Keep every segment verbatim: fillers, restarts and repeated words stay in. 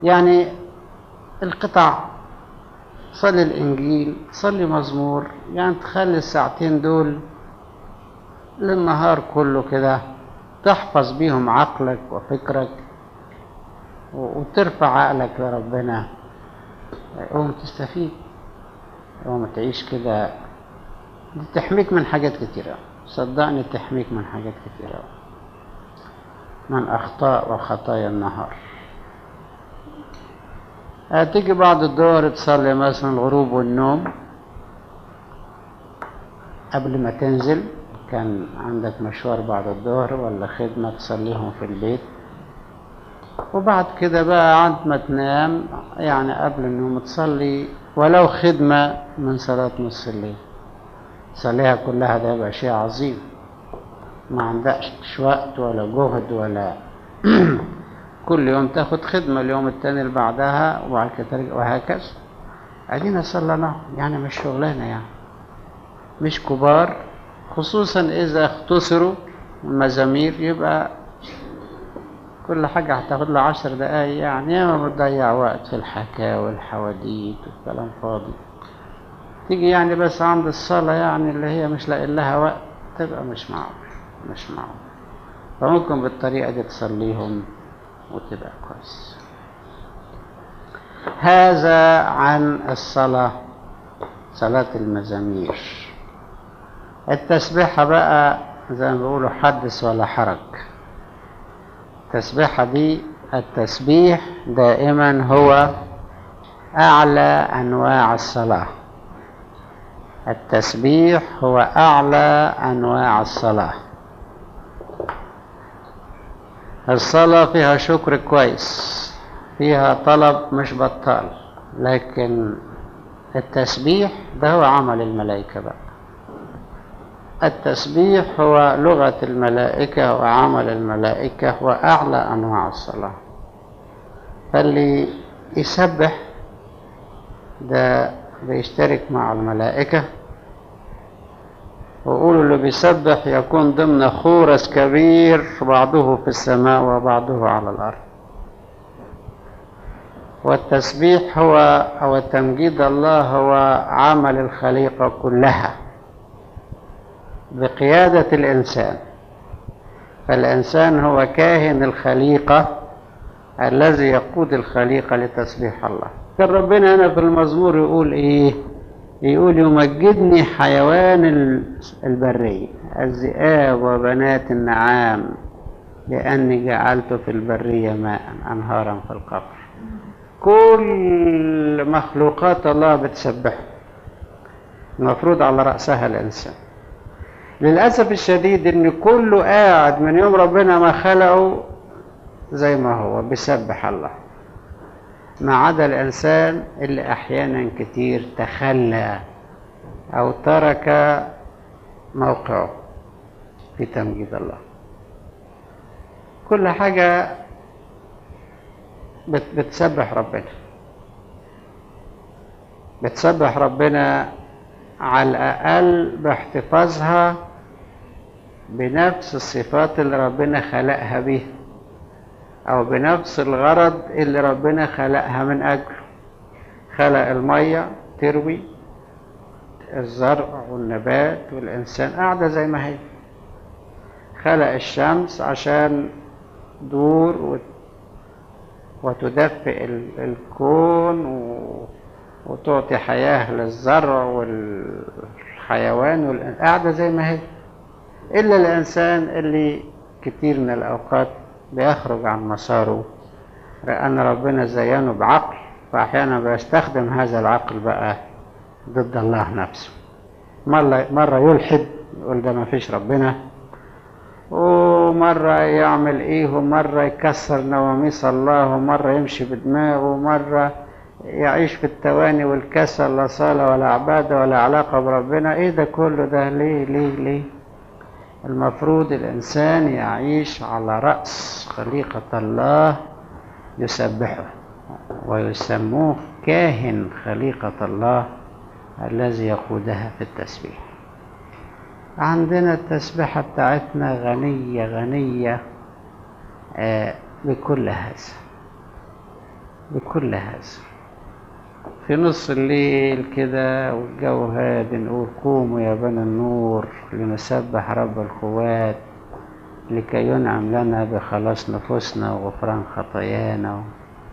يعني القطع، صلي الإنجيل، صلي مزمور، يعني تخلي الساعتين دول للنهار كله كده تحفظ بيهم عقلك وفكرك وترفع عقلك لربنا، يقوم تستفيد، يقوم تعيش كده. دي تحميك من حاجات كتيرة، صدقني تحميك من حاجات كتيرة، من أخطاء وخطايا النهار. هتيجي بعد الظهر تصلي مثلا الغروب والنوم قبل ما تنزل، كان عندك مشوار بعد الظهر ولا خدمة تصليهم في البيت، وبعد كده بقى عند ما تنام يعني قبل النوم تصلي ولو خدمة من صلاة نص الليل، تصليها كلها، ده يبقى شيء عظيم. ما عندكش وقت ولا جهد ولا كل يوم تاخد خدمة اليوم التاني اللي بعدها وبعد كده ترجع وهكذا. ادينا صلينا، يعني مش شغلانة، يعني مش كبار، خصوصا اذا اختصروا المزامير يبقى كل حاجة هتاخد له عشر دقايق، يعني ما بتضيع وقت في الحكاوي والحواديت والكلام فاضي. تيجي يعني بس عند الصلاة يعني اللي هي مش لاقي لها وقت، تبقى مش معقول مش معقول. فممكن بالطريقة دي تصليهم وتبقى كويس. هذا عن الصلاة، صلاة المزامير. التسبيحة بقى زي ما بيقولوا حدث ولا حرج. التسبيحة دي، التسبيح دائما هو أعلى أنواع الصلاة. التسبيح هو أعلى أنواع الصلاة. الصلاة فيها شكر كويس، فيها طلب مش بطال، لكن التسبيح ده هو عمل الملائكة بقى. التسبيح هو لغة الملائكة وعمل الملائكة وأعلى أنواع الصلاة. فاللي يسبح ده بيشترك مع الملائكة، وقولوا اللي بيسبح يكون ضمن خورس كبير بعضه في السماء وبعضه على الأرض. والتسبيح هو أو تمجيد الله هو عمل الخليقة كلها بقيادة الإنسان. فالإنسان هو كاهن الخليقة الذي يقود الخليقة لتسبيح الله. كان ربنا هنا في المزمور يقول إيه؟ يقول يمجدني حيوان البرية، الذئاب وبنات النعام، لأني جعلت في البرية ماء أنهارا في القفر. كل مخلوقات الله بتسبح، المفروض على رأسها الإنسان. للأسف الشديد إن كله قاعد من يوم ربنا ما خلقه زي ما هو بيسبح الله، ما عدا الإنسان اللي أحيانا كتير تخلى أو ترك موقعه في تمجيد الله. كل حاجة بتسبح ربنا، بتسبح ربنا على الأقل باحتفاظها بنفس الصفات اللي ربنا خلقها بيها، أو بنفس الغرض اللي ربنا خلقها من أجله. خلق المية تروي الزرع والنبات والإنسان قاعدة زي ما هي. خلق الشمس عشان دور وتدفئ الكون وتعطي حياة للزرع والحيوان والإنسان، قاعدة زي ما هي. إلا الإنسان اللي كتير من الأوقات بيخرج عن مساره، لأن ربنا زينه بعقل، فأحيانا بيستخدم هذا العقل بقى ضد الله نفسه. مرة, مرة يلحد يقول ده ما فيش ربنا، ومرة يعمل إيه، ومرة يكسر نواميس الله، ومرة يمشي بدماغه، ومرة يعيش في التواني والكسل، لا صلاة ولا عبادة ولا علاقة بربنا. إيه ده كله ده؟ ليه ليه ليه؟ المفروض الإنسان يعيش على رأس خليقة الله يسبحه، ويسموه كاهن خليقة الله الذي يقودها في التسبيح. عندنا التسبيحة بتاعتنا غنية غنية بكل هذا. بكل هذا. في نص الليل كده والجو هادي نقول قوموا يا بني النور لنسبح رب القوات لكي ينعم لنا بخلاص نفوسنا وغفران خطايانا.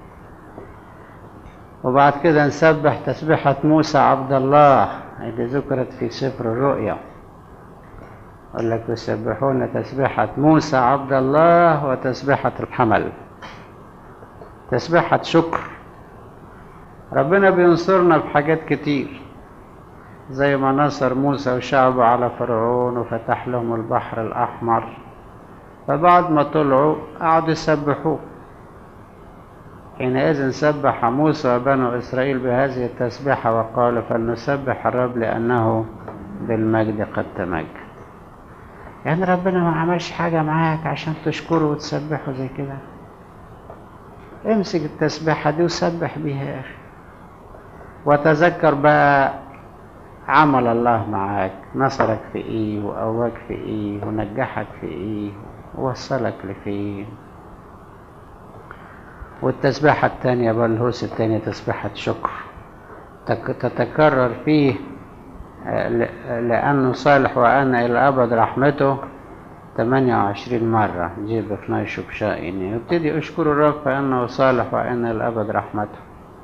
وبعد كده نسبح تسبيحة موسى عبد الله اللي ذكرت في سفر الرؤيا، قال لك يسبحون تسبيحة موسى عبد الله وتسبيحة الحمل، تسبيحة شكر. ربنا بينصرنا بحاجات كتير، زي ما نصر موسى وشعبه على فرعون وفتح لهم البحر الأحمر، فبعد ما طلعوا قعدوا يسبحوه. حينئذ سبح موسى وبنو إسرائيل بهذه التسبيحة وقالوا فلنسبح الرب لأنه بالمجد قد تمجد. يعني ربنا ما عملش حاجة معاك عشان تشكره وتسبحه زي كده؟ امسك التسبيحة دي وسبح بيها يا أخي، وتذكر بقى عمل الله معاك، نصرك في ايه وقواك في ايه ونجحك في ايه ووصلك لفين. والتسبيحة التانية بقى الهوس التانية تسبيحة شكر تتكرر فيه لأنه صالح وأن إلى أبد رحمته ثمانية وعشرين مرة. جيب اثني شبشائني وابتدي أشكر الرب فإنه صالح وأن إلى أبد رحمته،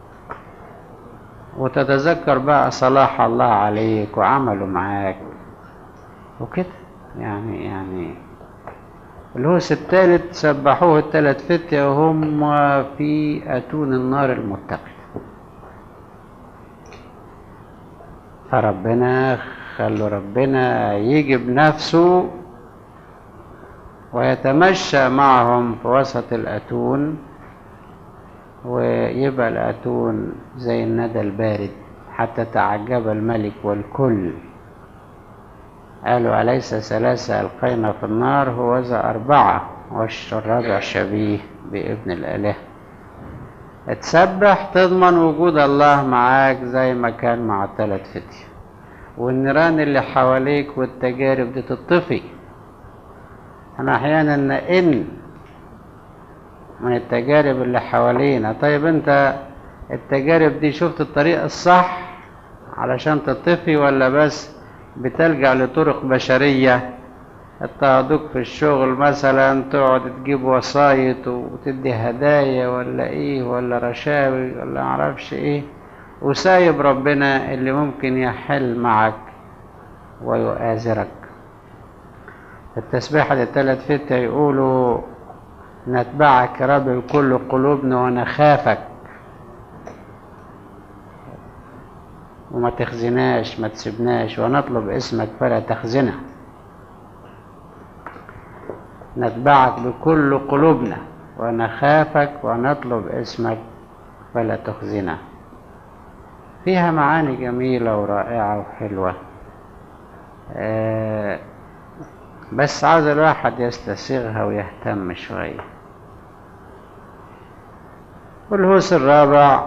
وتتذكر بقى صلاح الله عليك وعمله معاك وكده. يعني يعني الهوس الثالث سبحوه الثلاث فتية وهم في أتون النار المتقد. فربنا خلوا ربنا يجي بنفسه ويتمشى معهم في وسط الأتون، ويبقى الأتون زي الندى البارد حتى تعجب الملك والكل. قالوا أليس ثلاثة ألقينا في النار هو ذا أربعة والرابع شبيه بابن الإله. تسبح تضمن وجود الله معاك زي ما كان مع الثلاث فتية، والنيران اللي حواليك والتجارب دي تطفي. أنا أحيانا نئن من التجارب اللي حوالينا. طيب أنت التجارب دي شفت الطريق الصح علشان تطفي، ولا بس بتلجأ لطرق بشرية؟ اضطهدوك في الشغل مثلا تقعد تجيب وسايط وتدي هدايا ولا ايه ولا رشاوي ولا معرفش ايه، وسايب ربنا اللي ممكن يحل معك ويؤازرك. التسبيحة الثلاث فتية يقولوا نتبعك يا رب بكل قلوبنا ونخافك وما تخزناش ما تسيبناش، ونطلب اسمك فلا تخزنا. نتبعك بكل قلوبنا ونخافك ونطلب اسمك فلا تخزنا. فيها معاني جميلة ورائعة وحلوة، آه بس عاوز الواحد يستسيغها ويهتم شوية. والهوس الرابع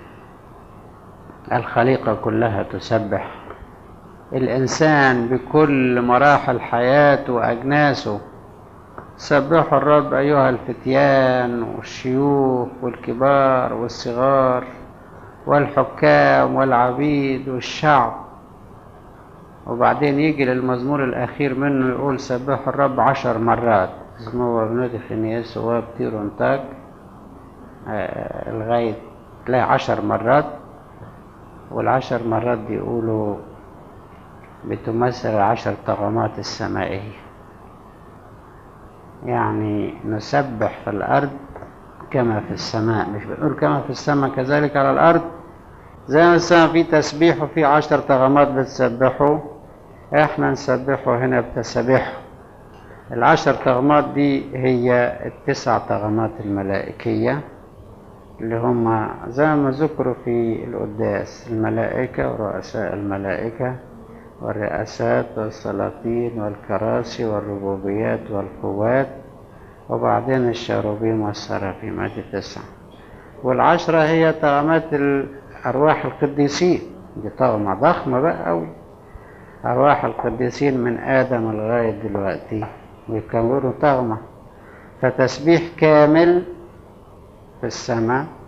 الخليقة كلها تسبح، الإنسان بكل مراحل حياته وأجناسه. سبحوا الرب أيها الفتيان والشيوخ والكبار والصغار والحكام والعبيد والشعب. وبعدين يجي للمزمور الأخير منه يقول سبحوا الرب عشر مرات، اسمه بنودي خنياس وابتيرون تاك آه لغاية تلاقي عشر مرات. والعشر مرات دي يقولوا بتمثل العشر طغمات السمائية. يعني نسبح في الأرض كما في السماء، مش بنقول كما في السماء كذلك على الأرض. زي ما السماء في تسبيح وفي عشر طغمات بتسبحوا، احنا نسبحه هنا بتسبيحه. العشر طغمات دي هي التسع طغمات الملائكية اللي هم زي ما ذكروا في القداس، الملائكة ورؤساء الملائكة والرئاسات والسلاطين والكراسي والربوبيات والقوات، وبعدين الشاروبيم والسرافيم. هذه تسعة. والعشرة هي طغمات أرواح القديسين، دي طغمة ضخمة بقى أوي. أرواح القديسين من آدم لغاية دلوقتي بيكونوا طغمة. فتسبيح كامل في السماء